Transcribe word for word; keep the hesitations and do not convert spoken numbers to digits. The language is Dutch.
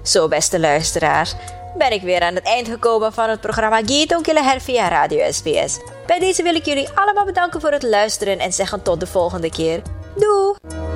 Zo, beste luisteraars, ben ik weer aan het eind gekomen van het programma Gito Kilaher via Radio S B S. Bij deze wil ik jullie allemaal bedanken voor het luisteren en zeggen tot de volgende keer. Doei!